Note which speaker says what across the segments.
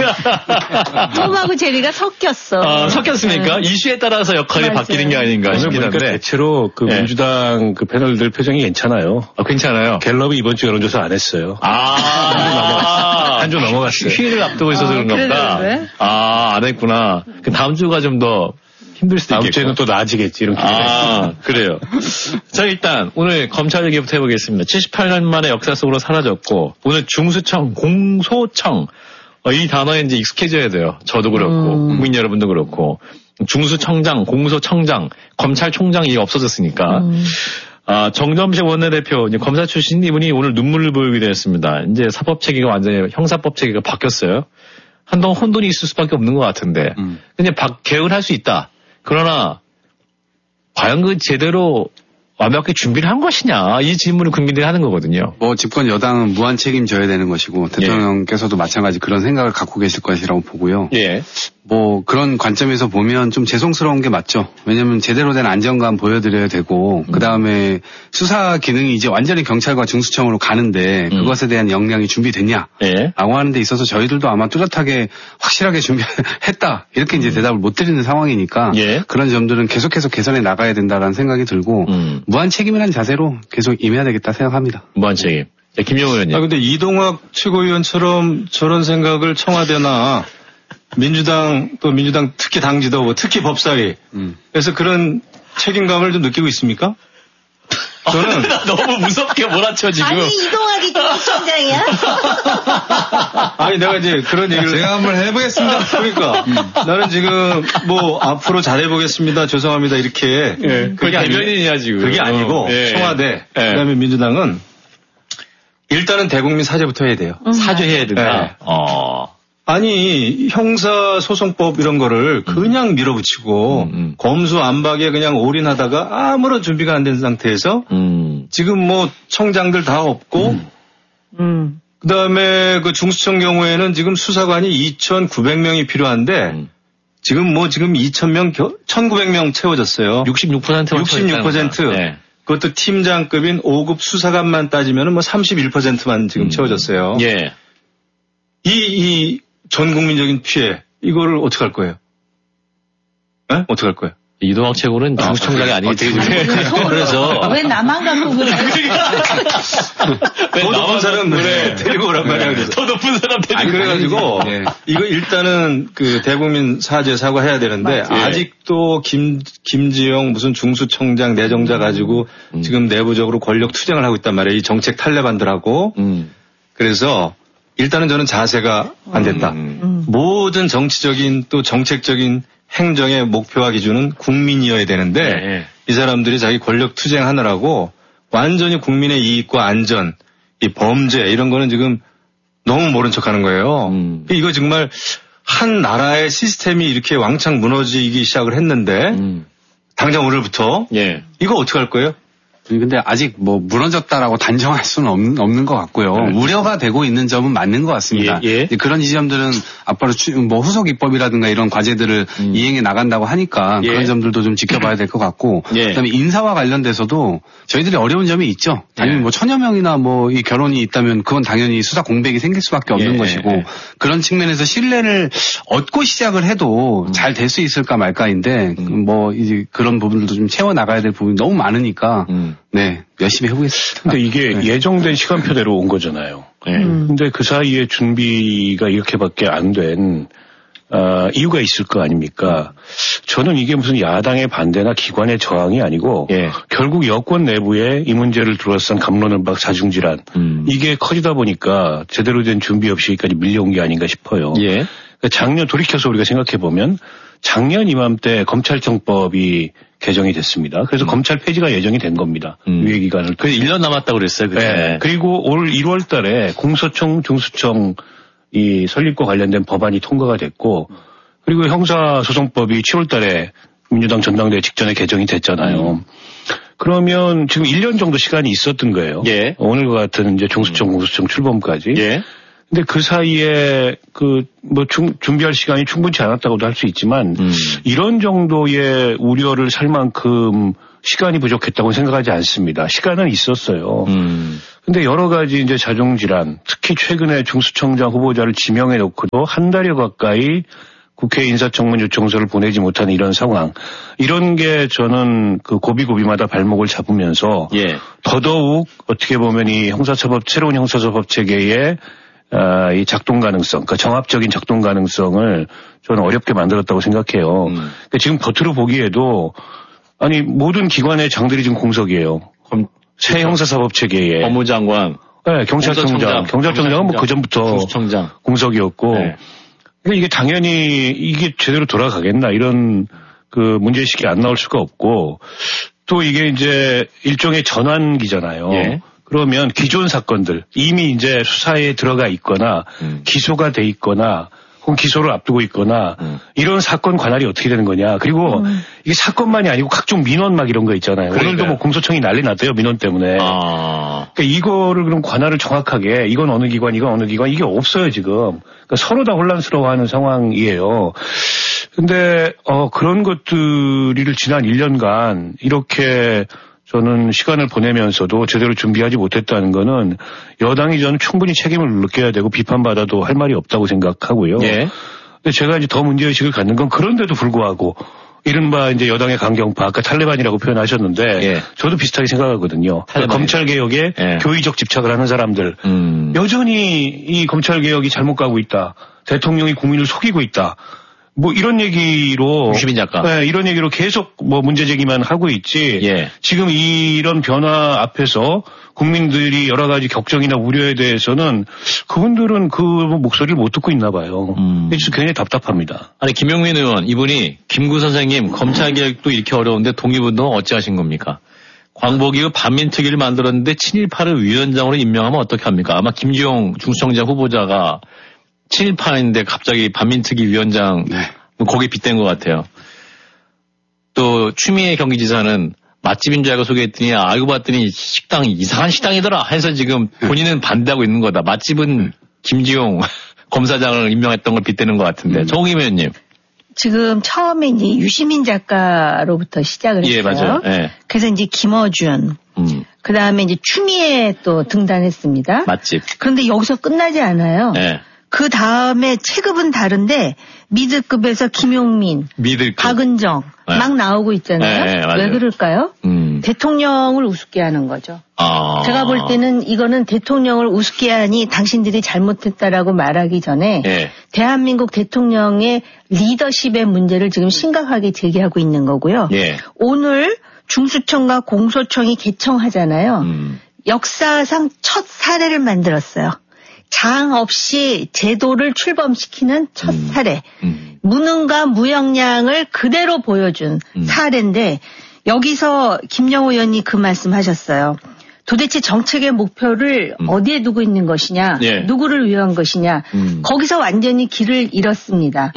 Speaker 1: 톰하고 제리가 섞였어.
Speaker 2: 섞였습니까? 이슈에 따라서 역할이
Speaker 1: 맞아요.
Speaker 2: 바뀌는 게 아닌가 싶긴 한데.
Speaker 3: 대체로 그 민주당 그 패널들 표정이 괜찮아요.
Speaker 2: 괜찮아요.
Speaker 3: 갤럽이 이번 주 여론조사 안 했어요. 한 주 넘어갔어요.
Speaker 2: 휴일을 앞두고 있어서 그런가 보다. 안 했구나. 다음 주가 좀 더 힘들 수도 있겠고.
Speaker 3: 다음 주에는 또 나아지겠지, 이런 기대가
Speaker 2: 그래요. 자, 일단 오늘 검찰 얘기부터 해보겠습니다. 78년 만에 역사 속으로 사라졌고, 오늘 중수청, 공소청, 이 단어에 이제 익숙해져야 돼요. 저도 그렇고, 국민 여러분도 그렇고, 중수청장, 공소청장, 검찰총장이 없어졌으니까. 정점식 원내대표, 이제 검사 출신 이분이 오늘 눈물을 보이게 됐습니다. 이제 사법 체계가 완전히 형사법 체계가 바뀌었어요. 한동안 혼돈이 있을 수밖에 없는 것 같은데. 근데 개헌할 수 있다. 그러나 과연 그 제대로 완벽하게 준비를 한 것이냐, 이 질문을 국민들이 하는 거거든요.
Speaker 4: 집권 여당은 무한 책임져야 되는 것이고 대통령께서도 마찬가지 그런 생각을 갖고 계실 것이라고 보고요. 그런 관점에서 보면 좀 죄송스러운 게 맞죠. 왜냐하면 제대로 된 안정감 보여드려야 되고 그다음에 수사 기능이 이제 완전히 경찰과 중수청으로 가는데 그것에 대한 역량이 준비됐냐라고 하는 데 있어서 저희들도 아마 뚜렷하게 확실하게 준비했다 이렇게 이제 대답을 못 드리는 상황이니까 그런 점들은 계속해서 개선해 나가야 된다라는 생각이 들고 무한 책임이라는 자세로 계속 임해야 되겠다 생각합니다.
Speaker 2: 무한 책임. 김영우 의원님.
Speaker 5: 근데 이동학 최고위원처럼 저런 생각을 청와대나 민주당 또 민주당 특히 당 지도부 특히 법사위 그래서 그런 책임감을 좀 느끼고 있습니까? 저는
Speaker 2: 너무 무섭게 몰아쳐 지금.
Speaker 1: 아니 이동학이 중수청장이야?
Speaker 5: 아니 내가 이제 그런 얘기를
Speaker 4: 제가 한번 해보겠습니다.
Speaker 5: 그러니까 나는 지금 앞으로 잘해보겠습니다. 죄송합니다 이렇게
Speaker 2: 그게 대변인이야 지금.
Speaker 5: 그게 아니고 청와대 그다음에 민주당은 일단은 대국민 사죄부터 해야 돼요.
Speaker 2: 사죄해야 된다.
Speaker 5: 아니 형사소송법 이런 거를 그냥 밀어붙이고 검수 안박에 그냥 올인하다가 아무런 준비가 안 된 상태에서 지금 청장들 다 없고 그다음에 그 중수청 경우에는 지금 수사관이 2,900명이 필요한데 지금 2,000명 1,900명 채워졌어요. 66%. 그것도 팀장급인 5급 수사관만 따지면은 31%만 지금 채워졌어요. 이 전 국민적인 피해, 이거를 어떻게 할 거예요? 어떻게 할 거예요?
Speaker 2: 이동학 최고는 중수청장이 아니기 때문에. 그래서.
Speaker 1: 왜 나만 갖고 그래?
Speaker 5: 더 높은 사람 데리고 오란 말이야.
Speaker 2: 더 높은 사람 데리고.
Speaker 5: 그래가지고, 이거 일단은 그 대국민 사과 해야 되는데, 아직도 김지영 무슨 중수청장 내정자 가지고 지금 내부적으로 권력 투쟁을 하고 있단 말이에요. 이 정책 탈레반들하고. 그래서, 일단은 저는 자세가 안 됐다. 모든 정치적인 또 정책적인 행정의 목표와 기준은 국민이어야 되는데 이 사람들이 자기 권력 투쟁하느라고 완전히 국민의 이익과 안전, 이 범죄 이런 거는 지금 너무 모른 척하는 거예요. 이거 정말 한 나라의 시스템이 이렇게 왕창 무너지기 시작을 했는데 당장 오늘부터 이거 어떻게 할 거예요?
Speaker 4: 근데 아직 무너졌다라고 단정할 수는 없는 것 같고요. 우려가 되고 있는 점은 맞는 것 같습니다. 그런 지점들은 앞으로 후속 입법이라든가 이런 과제들을 이행해 나간다고 하니까 그런 점들도 좀 지켜봐야 될 것 같고 그다음에 인사와 관련돼서도 저희들이 어려운 점이 있죠. 당연히 1,000여 명이나 이 결혼이 있다면 그건 당연히 수사 공백이 생길 수밖에 없는 것이고 그런 측면에서 신뢰를 얻고 시작을 해도 잘 될 수 있을까 말까인데 이제 그런 부분들도 좀 채워 나가야 될 부분이 너무 많으니까 열심히 해보겠습니다.
Speaker 3: 근데 이게 예정된 시간표대로 온 거잖아요. 근데 그 사이에 준비가 이렇게밖에 안 된 이유가 있을 거 아닙니까? 저는 이게 무슨 야당의 반대나 기관의 저항이 아니고 결국 여권 내부에 이 문제를 둘러싼 갑론을박 자중질환 이게 커지다 보니까 제대로 된 준비 없이 여기까지 밀려온 게 아닌가 싶어요. 그러니까 작년 돌이켜서 우리가 생각해 보면 작년 이맘때 검찰청법이 개정이 됐습니다. 그래서 검찰 폐지가 예정이 된 겁니다. 유예 기간을.
Speaker 2: 그래서 1년 남았다고 그랬어요. 그때.
Speaker 3: 그리고 올 1월 달에 공소청, 중수청 이 설립과 관련된 법안이 통과가 됐고 그리고 형사소송법이 7월 달에 민주당 전당대회 직전에 개정이 됐잖아요. 그러면 지금 1년 정도 시간이 있었던 거예요. 오늘과 같은 이제 중수청, 공소청 출범까지. 근데 그 사이에 준비할 시간이 충분치 않았다고도 할 수 있지만 이런 정도의 우려를 살 만큼 시간이 부족했다고 생각하지 않습니다. 시간은 있었어요. 근데 여러 가지 이제 자중질환, 특히 최근에 중수청장 후보자를 지명해 놓고도 한 달여 가까이 국회 인사청문 요청서를 보내지 못하는 이런 상황. 이런 게 저는 그 고비고비마다 발목을 잡으면서 예. 더더욱 어떻게 보면 이 새로운 형사처벌 체계의 이 작동 가능성, 그러니까 정합적인 작동 가능성을 저는 어렵게 만들었다고 생각해요. 그러니까 지금 겉으로 보기에도 아니 모든 기관의 장들이 지금 공석이에요. 새 형사사법 체계에
Speaker 2: 법무장관,
Speaker 3: 네, 경찰청장은 뭐 그 전부터 공석이었고, 네. 그러니까 이게 당연히 이게 제대로 돌아가겠나 이런 그 문제의식이 안 나올 수가 없고 또 이게 이제 일종의 전환기잖아요. 예. 그러면 기존 사건들 이미 이제 수사에 들어가 있거나 기소가 돼 있거나 혹은 기소를 앞두고 있거나 이런 사건 관할이 어떻게 되는 거냐. 그리고 이게 사건만이 아니고 각종 민원 막 이런 거 있잖아요. 그러니까요. 오늘도 뭐 공소청이 난리 났대요. 민원 때문에. 그러니까 이거를 그럼 관할을 정확하게 이건 어느 기관 이게 없어요 지금. 그러니까 서로 다 혼란스러워하는 상황이에요. 근데 그런 것들을 지난 1년간 이렇게 저는 시간을 보내면서도 제대로 준비하지 못했다는 거는 여당이 저는 충분히 책임을 느껴야 되고 비판받아도 할 말이 없다고 생각하고요. 예. 근데 제가 이제 더 문제의식을 갖는 건 그런데도 불구하고 이른바 이제 여당의 강경파, 아까 탈레반이라고 표현하셨는데 예. 저도 비슷하게 생각하거든요. 검찰개혁에 예. 교의적 집착을 하는 사람들. 여전히 이 검찰개혁이 잘못 가고 있다. 대통령이 국민을 속이고 있다. 뭐 이런 얘기로
Speaker 2: 유시민 작가.
Speaker 3: 네, 이런 얘기로 계속 뭐 문제 제기만 하고 있지. 예. 지금 이런 변화 앞에서 국민들이 여러 가지 걱정이나 우려에 대해서는 그분들은 그 목소리를 못 듣고 있나 봐요. 그래서 굉장히 답답합니다.
Speaker 2: 아니 김용민 의원 이분이 김구 선생님 검찰개혁도 이렇게 어려운데 독립운동 어찌하신 겁니까? 광복이후 반민특위를 만들었는데 친일파를 위원장으로 임명하면 어떻게 합니까? 아마 김지용 중수청장 후보자가 친일파인데 갑자기 반민특위 위원장 네. 거기에 빗댄 것 같아요. 또 추미애 경기지사는 맛집인 줄 알고 소개했더니 알고 봤더니 식당이 이상한 식당이더라 해서 지금 본인은 반대하고 있는 거다. 맛집은 김지용 검사장을 임명했던 걸 빗대는 것 같은데. 정의임 의원님.
Speaker 1: 지금 처음에 이제 유시민 작가로부터 시작을 했어요.
Speaker 2: 예, 맞아요. 예.
Speaker 1: 그래서 이제 김어준. 그 다음에 이제 추미애 또 등단했습니다.
Speaker 2: 맛집.
Speaker 1: 그런데 여기서 끝나지 않아요. 예. 그 다음에 체급은 다른데 미드급에서 김용민, 박은정 네. 막 나오고 있잖아요. 네, 왜 그럴까요? 대통령을 우습게 하는 거죠. 제가 볼 때는 이거는 대통령을 우습게 하니 당신들이 잘못했다라고 말하기 전에 네. 대한민국 대통령의 리더십의 문제를 지금 심각하게 제기하고 있는 거고요. 네. 오늘 중수청과 공소청이 개청하잖아요. 역사상 첫 사례를 만들었어요. 장 없이 제도를 출범시키는 첫 사례. 무능과 무역량을 그대로 보여준 사례인데 여기서 김영호 의원이 그 말씀하셨어요. 도대체 정책의 목표를 어디에 두고 있는 것이냐. 예. 누구를 위한 것이냐. 거기서 완전히 길을 잃었습니다.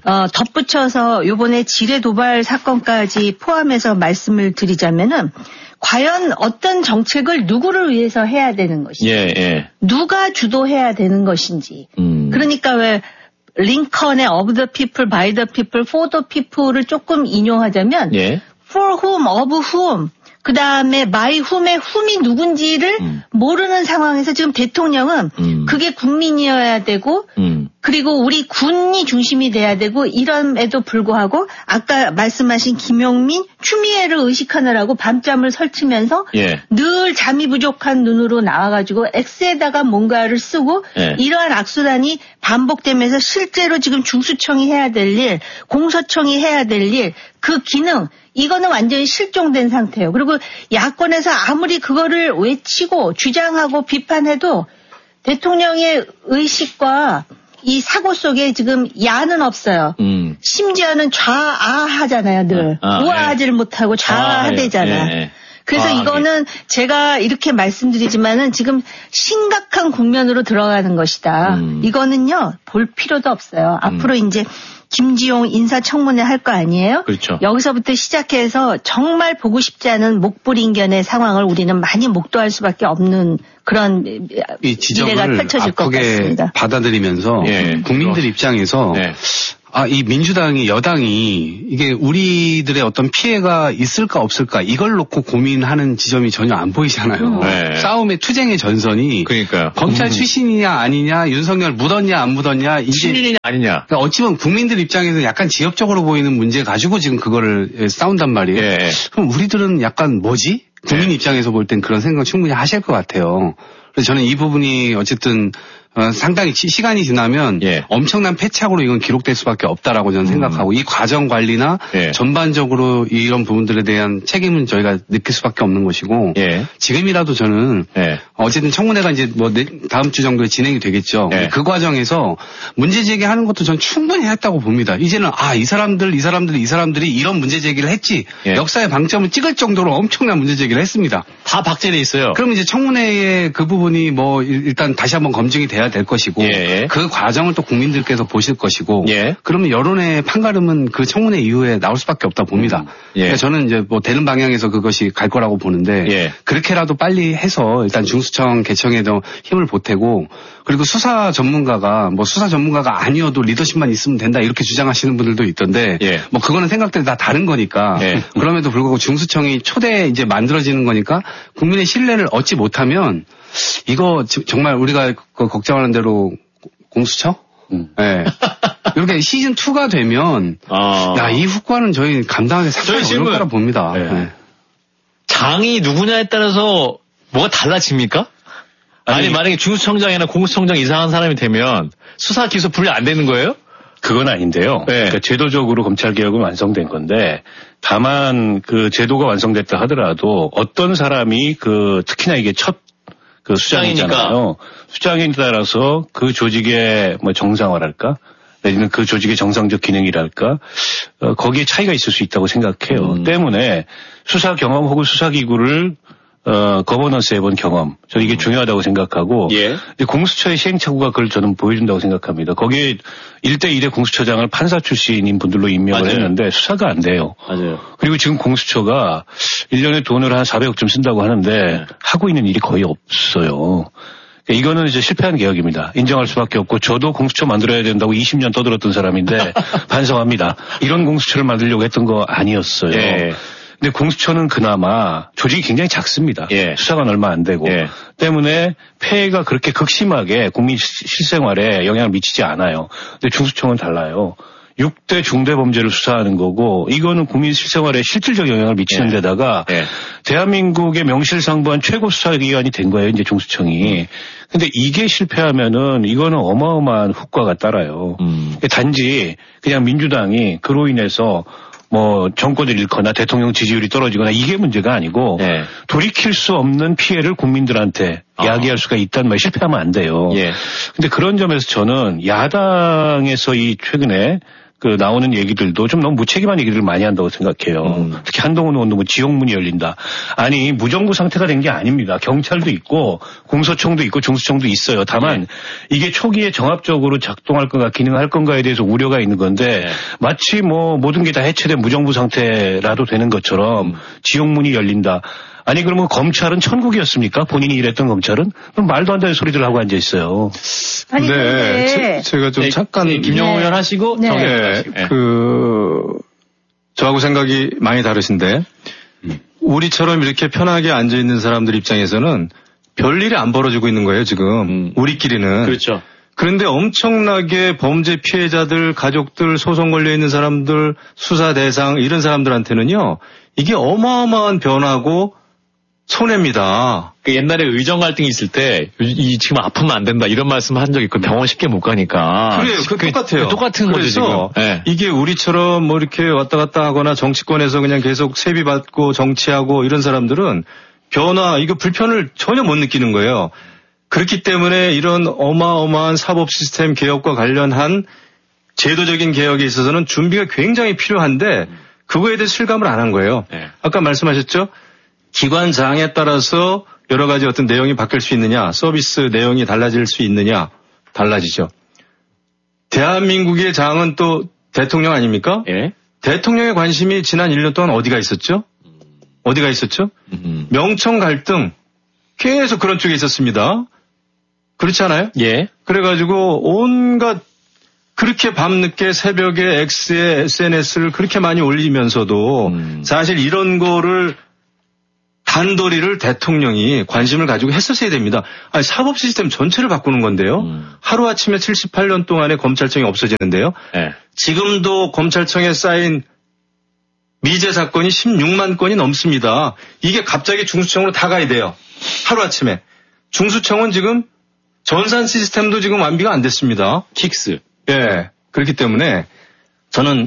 Speaker 1: 덧붙여서 이번에 지뢰 도발 사건까지 포함해서 말씀을 드리자면은 과연 어떤 정책을 누구를 위해서 해야 되는 것인지, 예, 예. 누가 주도해야 되는 것인지. 그러니까 왜 링컨의 of the people, by the people, for the people를 조금 인용하자면 예. for whom, of whom, 그 다음에 by whom의 whom이 누군지를 모르는 상황에서 지금 대통령은 그게 국민이어야 되고 그리고 우리 군이 중심이 돼야 되고 이럼에도 불구하고 아까 말씀하신 김용민, 추미애를 의식하느라고 밤잠을 설치면서 예. 늘 잠이 부족한 눈으로 나와가지고 X에다가 뭔가를 쓰고 예. 이러한 악순환이 반복되면서 실제로 지금 중수청이 해야 될 일, 공소청이 해야 될 일, 그 기능 이거는 완전히 실종된 상태예요. 그리고 야권에서 아무리 그거를 외치고 주장하고 비판해도 대통령의 의식과 이 사고 속에 지금 야는 없어요. 심지어는 좌아하잖아요, 늘. 우아하지를 못하고 좌아하대잖아. 예. 그래서 이거는 제가 이렇게 말씀드리지만은 지금 심각한 국면으로 들어가는 것이다. 이거는요, 볼 필요도 없어요. 앞으로 이제 김지용 인사청문회 할 거 아니에요?
Speaker 2: 그렇죠.
Speaker 1: 여기서부터 시작해서 정말 보고 싶지 않은 목불인견의 상황을 우리는 많이 목도할 수밖에 없는 그런
Speaker 4: 이 지적을 펼쳐질 것 같습니다. 받아들이면서 예, 국민들 입장에서 이 민주당이 여당이 이게 우리들의 어떤 피해가 있을까 없을까 이걸 놓고 고민하는 지점이 전혀 안 보이잖아요. 네. 싸움의 투쟁의 전선이
Speaker 2: 그러니까요.
Speaker 4: 검찰 출신이냐 아니냐, 윤석열 묻었냐 안 묻었냐, 이제
Speaker 2: 신인이냐 아니냐.
Speaker 4: 그러니까 어찌 보면 국민들 입장에서 약간 지엽적으로 보이는 문제 가지고 지금 그거를 싸운단 말이에요. 네. 그럼 우리들은 약간 뭐지? 국민 입장에서 볼 땐 그런 생각 충분히 하실 것 같아요. 그래서 저는 이 부분이 어쨌든 상당히 시간이 지나면 엄청난 패착으로 이건 기록될 수밖에 없다라고 저는 생각하고 이 과정 관리나 전반적으로 이런 부분들에 대한 책임은 저희가 느낄 수밖에 없는 것이고 지금이라도 저는 어쨌든 청문회가 이제 뭐 다음 주 정도에 진행이 되겠죠. 그 과정에서 문제 제기하는 것도 전 충분히 했다고 봅니다. 이제는 이 사람들이 이런 문제 제기를 했지 역사의 방점을 찍을 정도로 엄청난 문제 제기를 했습니다.
Speaker 2: 다 박제돼 있어요.
Speaker 4: 그럼 이제 청문회의 그 부분이 뭐 일단 다시 한번 검증이 돼야 될 것이고 그 과정을 또 국민들께서 보실 것이고 그러면 여론의 판가름은 그 청문회 이후에 나올 수밖에 없다 봅니다. 그러니까 저는 이제 뭐 되는 방향에서 그것이 갈 거라고 보는데 그렇게라도 빨리 해서 일단 중수청 개청에도 힘을 보태고 그리고 수사 전문가가 아니어도 리더십만 있으면 된다 이렇게 주장하시는 분들도 있던데 뭐 그거는 생각들이 다 다른 거니까 그럼에도 불구하고 중수청이 초대 이제 만들어지는 거니까 국민의 신뢰를 얻지 못하면 이거 정말 우리가 걱정하는 대로 공수처? 이렇게 시즌 2가 되면 이 후과는 저희 감당하기 상당히 어려울 거라 봅니다.
Speaker 2: 장이 누구냐에 따라서 뭐가 달라집니까? 아니 만약에 중수청장이나 공수청장 이상한 사람이 되면 수사 기소 분리 안 되는 거예요?
Speaker 3: 그건 아닌데요. 그러니까 제도적으로 검찰 개혁은 완성된 건데 다만 그 제도가 완성됐다 하더라도 어떤 사람이 특히나 이게 첫 수장이잖아요. 수장에 따라서 그 조직의 뭐 정상화랄까? 내지는 그 조직의 정상적 기능이랄까? 거기에 차이가 있을 수 있다고 생각해요. 때문에 수사 경험 혹은 수사기구를 거버넌스 해본 경험. 저는 이게 중요하다고 생각하고. 공수처의 시행착오가 그걸 저는 보여준다고 생각합니다. 거기에 1대1의 공수처장을 판사 출신인 분들로 임명을 했는데 수사가 안 돼요.
Speaker 2: 맞아요.
Speaker 3: 그리고 지금 공수처가 1년에 돈을 한 400억쯤 쓴다고 하는데 하고 있는 일이 거의 없어요. 이거는 이제 실패한 개혁입니다. 인정할 수밖에 없고 저도 공수처 만들어야 된다고 20년 떠들었던 사람인데 반성합니다. 이런 공수처를 만들려고 했던 거 아니었어요. 근데 공수처는 그나마 조직이 굉장히 작습니다. 수사관 얼마 안 되고. 때문에 폐해가 그렇게 극심하게 국민 실생활에 영향을 미치지 않아요. 근데 중수청은 달라요. 6대 중대 범죄를 수사하는 거고 이거는 국민 실생활에 실질적 영향을 미치는 데다가 대한민국의 명실상부한 최고 수사기관이 된 거예요. 이제 중수청이. 근데 이게 실패하면은 이거는 어마어마한 후과가 따라요. 단지 그냥 민주당이 그로 인해서 뭐 정권을 잃거나 대통령 지지율이 떨어지거나 이게 문제가 아니고 돌이킬 수 없는 피해를 국민들한테 야기할 수가 있다는 말 실패하면 안 돼요. 근데 그런 점에서 저는 야당에서 이 최근에 나오는 얘기들도 좀 너무 무책임한 얘기들을 많이 한다고 생각해요. 특히 한동훈 의원도 뭐 지옥문이 열린다. 아니 무정부 상태가 된 게 아닙니다. 경찰도 있고 공소청도 있고 중수청도 있어요. 다만 이게 초기에 정합적으로 작동할 건가 기능할 건가에 대해서 우려가 있는 건데 마치 뭐 모든 게 다 해체된 무정부 상태라도 되는 것처럼 지옥문이 열린다. 아니 그러면 검찰은 천국이었습니까? 본인이 일했던 검찰은? 그럼 말도 안 되는 소리들 하고 앉아 있어요.
Speaker 1: 아니 근데
Speaker 5: 제가 좀 잠깐
Speaker 2: 김영호 의원 하시고
Speaker 5: 저하고 생각이 많이 다르신데 우리처럼 이렇게 편하게 앉아 있는 사람들 입장에서는 별일이 안 벌어지고 있는 거예요 지금 우리끼리는.
Speaker 2: 그렇죠.
Speaker 5: 그런데 엄청나게 범죄 피해자들, 가족들, 소송 걸려 있는 사람들, 수사 대상 이런 사람들한테는요 이게 어마어마한 변화고 손해입니다.
Speaker 2: 옛날에 의정 갈등이 있을 때 지금 아프면 안 된다 이런 말씀 한 적이 있고 병원 쉽게 못 가니까.
Speaker 5: 그래요. 똑같아요.
Speaker 2: 똑같은 거죠 지금.
Speaker 5: 이게 우리처럼 뭐 이렇게 왔다 갔다 하거나 정치권에서 그냥 계속 세비 받고 정치하고 이런 사람들은 변화, 이거 불편을 전혀 못 느끼는 거예요. 그렇기 때문에 이런 어마어마한 사법 시스템 개혁과 관련한 제도적인 개혁에 있어서는 준비가 굉장히 필요한데 그거에 대해 실감을 안 한 거예요. 아까 말씀하셨죠? 기관장에 따라서 여러 가지 어떤 내용이 바뀔 수 있느냐, 서비스 내용이 달라질 수 있느냐, 달라지죠. 대한민국의 장은 또 대통령 아닙니까? 대통령의 관심이 지난 1년 동안 어디가 있었죠? 명청 갈등 계속 그런 쪽에 있었습니다. 그렇지 않아요?
Speaker 2: 예.
Speaker 5: 그래가지고 온갖 그렇게 밤늦게 새벽에 X에 SNS를 그렇게 많이 올리면서도 사실 이런 거를 단도리를 대통령이 관심을 가지고 했었어야 됩니다. 아니, 사법 시스템 전체를 바꾸는 건데요. 하루아침에 78년 동안의 검찰청이 없어지는데요. 네. 지금도 검찰청에 쌓인 미제 사건이 16만 건이 넘습니다. 이게 갑자기 중수청으로 다 가야 돼요. 하루아침에. 중수청은 지금 전산 시스템도 지금 완비가 안 됐습니다.
Speaker 2: 킥스.
Speaker 5: 예. 그렇기 때문에 저는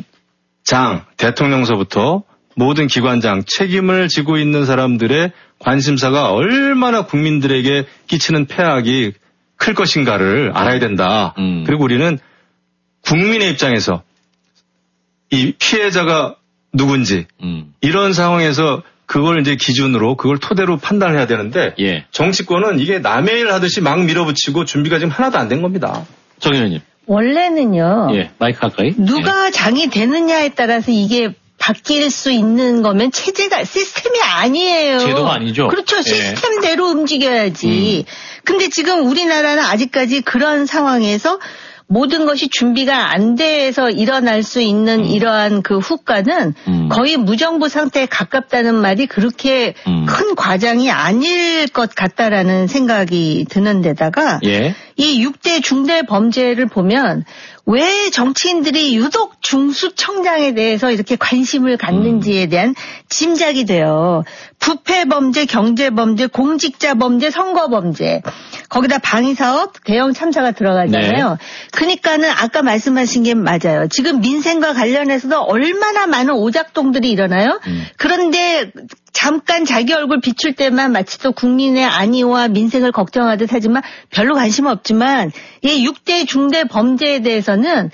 Speaker 5: 대통령서부터 모든 기관장, 책임을 지고 있는 사람들의 관심사가 얼마나 국민들에게 끼치는 폐악이 클 것인가를 알아야 된다. 그리고 우리는 국민의 입장에서 이 피해자가 누군지 이런 상황에서 그걸 이제 기준으로 그걸 토대로 판단을 해야 되는데 예. 정치권은 이게 남의 일 하듯이 막 밀어붙이고 준비가 지금 하나도 안 된 겁니다.
Speaker 2: 정 의원님.
Speaker 1: 원래는요.
Speaker 2: 예, 마이크 가까이.
Speaker 1: 누가 장이 되느냐에 따라서 이게 바뀔 수 있는 거면 체제가 시스템이 아니에요.
Speaker 2: 제도가 아니죠.
Speaker 1: 그렇죠. 시스템대로 움직여야지. 근데 지금 우리나라는 아직까지 그런 상황에서 모든 것이 준비가 안 돼서 일어날 수 있는 이러한 그 후과는 거의 무정부 상태에 가깝다는 말이 그렇게 큰 과장이 아닐 것 같다라는 생각이 드는 데다가 예. 이 6대 중대 범죄를 보면 왜 정치인들이 유독 중수청장에 대해서 이렇게 관심을 갖는지에 대한 짐작이 돼요. 부패범죄, 경제범죄, 공직자범죄, 선거범죄. 거기다 방위사업, 대형 참사가 들어가잖아요. 네. 그러니까는 아까 말씀하신 게 맞아요. 지금 민생과 관련해서도 얼마나 많은 오작동들이 일어나요. 그런데 잠깐 자기 얼굴 비출 때만 마치 또 국민의 안위와 민생을 걱정하듯 하지만 별로 관심 없지만 이 6대 중대 범죄에 대해서는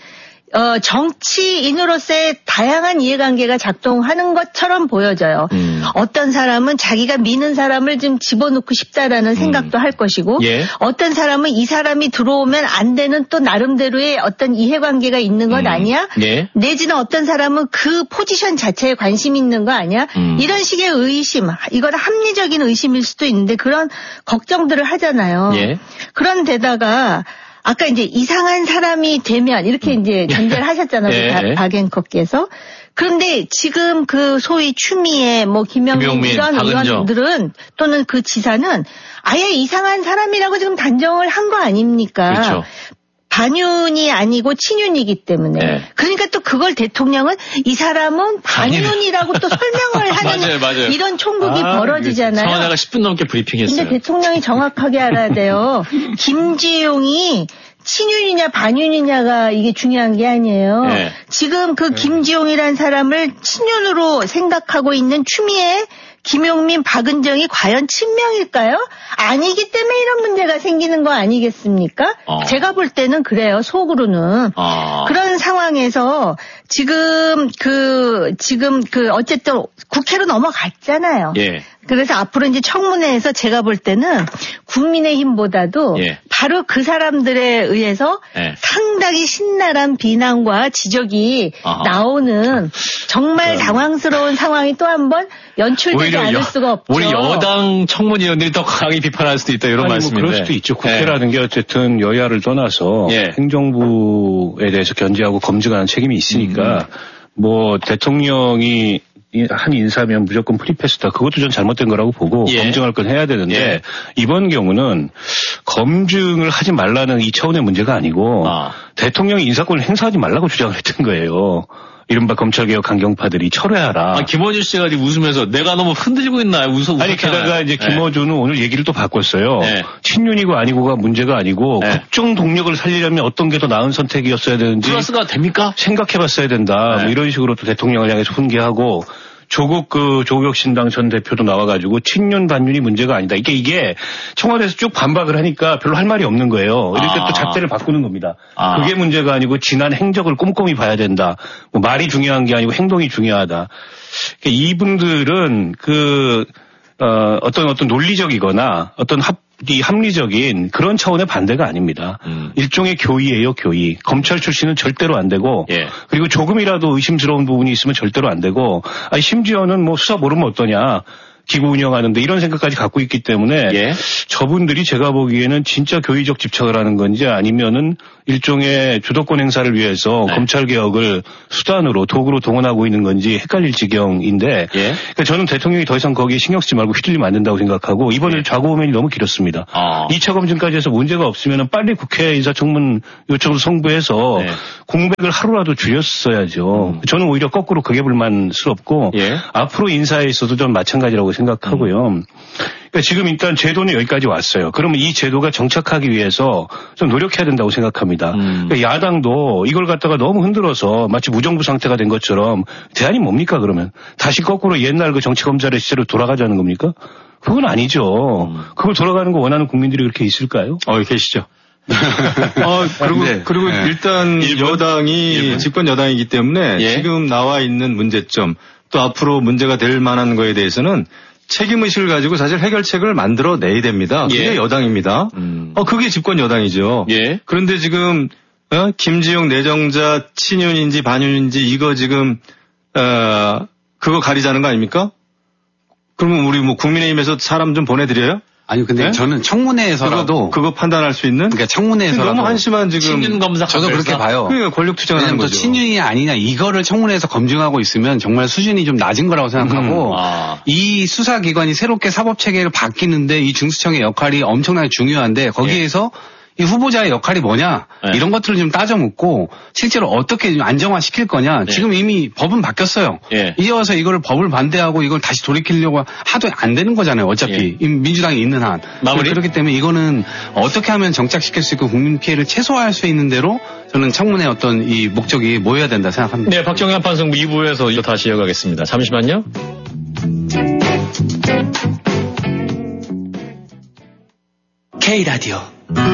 Speaker 1: 정치인으로서의 다양한 이해관계가 작동하는 것처럼 보여져요. 어떤 사람은 자기가 미는 사람을 좀 집어넣고 싶다라는 생각도 할 것이고 예. 어떤 사람은 이 사람이 들어오면 안 되는 또 나름대로의 어떤 이해관계가 있는 것 아니야? 예. 내지는 어떤 사람은 그 포지션 자체에 관심이 있는 거 아니야? 이런 식의 의심, 이건 합리적인 의심일 수도 있는데 그런 걱정들을 하잖아요. 예. 그런 데다가 아까 이제 이상한 사람이 되면 이렇게 이제 전제를 하셨잖아요. 네. 박 앵커께서. 그런데 지금 그 소위 추미애 뭐 김영민 이런 의원들은 또는 그 지사는 아예 이상한 사람이라고 지금 단정을 한 거 아닙니까? 그렇죠. 반윤이 아니고 친윤이기 때문에. 네. 그러니까 또 그걸 대통령은 이 사람은 반윤이라고 또 설명을 하는 맞아요. 이런 총국이 벌어지잖아요.
Speaker 2: 청와대가 10분 넘게 브리핑했어요.
Speaker 1: 근데 대통령이 정확하게 알아야 돼요. 김지용이 친윤이냐 반윤이냐가 이게 중요한 게 아니에요. 네. 지금 그 김지용이라는 사람을 친윤으로 생각하고 있는 추미애, 김용민, 박은정이 과연 친명일까요? 아니기 때문에 이런 문제가 생기는 거 아니겠습니까? 제가 볼 때는 그래요. 속으로는. 그런 상황에서 지금 어쨌든 국회로 넘어갔잖아요. 예. 그래서 앞으로 이제 청문회에서 제가 볼 때는 국민의힘보다도 예. 바로 그 사람들에 의해서 예. 상당히 신랄한 비난과 지적이 나오는 정말 당황스러운 상황이 또 한 번 연출되지 않을 수가 없죠.
Speaker 2: 우리 여당 청문위원들이 더 강하게 비판할 수도 있다 이런 말씀인데.
Speaker 3: 그럴 수도 있죠. 국회라는 게 어쨌든 여야를 떠나서 행정부에 대해서 견제하고 검증하는 책임이 있으니까 뭐 대통령이 한 인사면 무조건 프리패스다. 그것도 전 잘못된 거라고 보고 검증할 건 해야 되는데 이번 경우는 검증을 하지 말라는 이 차원의 문제가 아니고 대통령이 인사권을 행사하지 말라고 주장을 했던 거예요. 이른바 검찰개혁 강경파들이 철회하라.
Speaker 2: 김어준 씨가 웃으면서 내가 너무 흔들리고 있나 웃었잖아요.
Speaker 3: 아니 게다가 이제 김어준은 오늘 얘기를 또 바꿨어요. 친윤이고 아니고가 문제가 아니고 국정 동력을 살리려면 어떤 게 더 나은 선택이었어야 되는지
Speaker 2: 플러스가 됩니까?
Speaker 3: 생각해봤어야 된다. 뭐 이런 식으로 또 대통령을 향해서 훈계하고 조국 신당 전 대표도 나와가지고 친윤 반윤이 문제가 아니다. 이게 청와대에서 쭉 반박을 하니까 별로 할 말이 없는 거예요. 이렇게 또 잣대를 바꾸는 겁니다. 그게 문제가 아니고 지난 행적을 꼼꼼히 봐야 된다. 뭐 말이 중요한 게 아니고 행동이 중요하다. 그러니까 이분들은 어떤 논리적이거나 어떤 합리적인 그런 차원의 반대가 아닙니다. 일종의 교의예요, 교의. 검찰 출신은 절대로 안 되고, 그리고 조금이라도 의심스러운 부분이 있으면 절대로 안 되고, 심지어는 뭐 수사 모르면 어떠냐. 기구 운영하는데 이런 생각까지 갖고 있기 때문에 예. 저분들이 제가 보기에는 진짜 교의적 집착을 하는 건지 아니면은 일종의 주도권 행사를 위해서 네. 검찰 개혁을 수단으로 도구로 동원하고 있는 건지 헷갈릴 지경인데 예. 그러니까 저는 대통령이 더 이상 거기에 신경 쓰지 말고 휘둘리면 안 된다고 생각하고 이번에 예. 좌고우면이 너무 길었습니다. 2차 검증까지 해서 문제가 없으면 빨리 국회 인사청문 요청을 송부해서 네. 공백을 하루라도 줄였어야죠. 저는 오히려 거꾸로 그게 불만스럽고 예. 앞으로 인사에 있어도 좀 마찬가지라고 생각하고요. 그러니까 지금 일단 제도는 여기까지 왔어요. 그러면 이 제도가 정착하기 위해서 좀 노력해야 된다고 생각합니다. 그러니까 야당도 이걸 갖다가 너무 흔들어서 마치 무정부 상태가 된 것처럼 대안이 뭡니까 그러면? 다시 거꾸로 옛날 그 정치검찰의 시절로 돌아가자는 겁니까? 그건 아니죠. 그걸 돌아가는 거 원하는 국민들이 그렇게 있을까요?
Speaker 5: 계시죠. 그리고 네. 일단 여당이 집권 여당이기 때문에 예. 지금 나와 있는 문제점 또 앞으로 문제가 될 만한 거에 대해서는 책임의식을 가지고 사실 해결책을 만들어내야 됩니다. 그게 예. 여당입니다. 그게 집권 여당이죠. 예. 그런데 지금 김지영 내정자 친윤인지 반윤인지 이거 지금 그거 가리자는 거 아닙니까? 그러면 우리 뭐 국민의힘에서 사람 좀 보내드려요?
Speaker 4: 아니 근데 네? 저는 청문회에서라도
Speaker 5: 그거 판단할 수 있는
Speaker 4: 그러니까 청문회에서라도
Speaker 5: 너무 한심한 지금
Speaker 2: 친윤 검사
Speaker 4: 저도 그렇게 봐요.
Speaker 5: 그러니까 권력 투쟁을 하는 거죠.
Speaker 4: 친윤이 아니냐 이거를 청문회에서 검증하고 있으면 정말 수준이 좀 낮은 거라고 생각하고 이 수사기관이 새롭게 사법체계를 바뀌는데 이 중수청의 역할이 엄청나게 중요한데 거기에서 이 후보자의 역할이 뭐냐 네. 이런 것들을 좀 따져 묻고 실제로 어떻게 안정화시킬 거냐 네. 지금 이미 법은 바뀌었어요. 네. 이제 와서 이걸 법을 반대하고 이걸 다시 돌이키려고 하도 안 되는 거잖아요. 어차피 네. 민주당이 있는 한. 마무리? 그렇기 때문에 이거는 어떻게 하면 정착시킬 수 있고 국민 피해를 최소화할 수 있는 대로 저는 청문회 어떤 이 목적이 모여야 된다 생각합니다.
Speaker 2: 네, 박정현 판승부 2부에서 다시 이어가겠습니다. 잠시만요.
Speaker 6: K라디오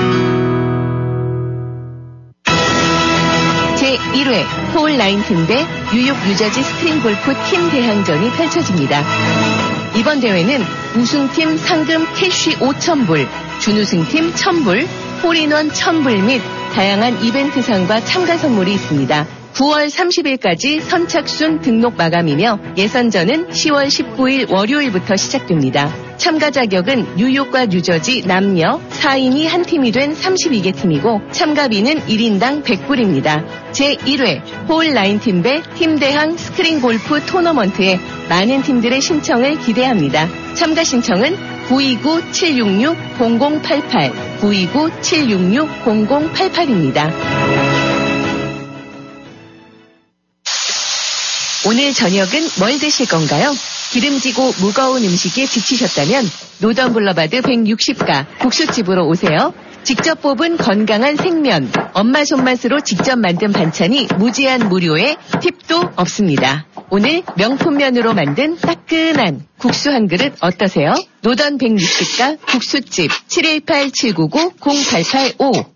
Speaker 6: 제1회 폴9팀 대 뉴욕 유저지 스크린 골프 팀 대항전이 펼쳐집니다. 이번 대회는 우승팀 상금 캐시 5,000불, 준우승팀 1,000불, 홀인원 1,000불 및 다양한 이벤트상과 참가 선물이 있습니다. 9월 30일까지 선착순 등록 마감이며 예선전은 10월 19일 월요일부터 시작됩니다. 참가 자격은 뉴욕과 뉴저지 남녀 4인이 한 팀이 된 32개 팀이고 참가비는 1인당 100불입니다. 제1회 홀9팀 대 팀대항 스크린 골프 토너먼트에 많은 팀들의 신청을 기대합니다. 참가 신청은 929-766-0088, 929-766-0088입니다. 오늘 저녁은 뭘 드실 건가요? 기름지고 무거운 음식에 지치셨다면 노던 블러바드 160가 국수집으로 오세요. 직접 뽑은 건강한 생면, 엄마 손맛으로 직접 만든 반찬이 무제한 무료에 팁도 없습니다. 오늘 명품면으로 만든 따끈한 국수 한 그릇 어떠세요? 노던 160가 국수집 718-799-0885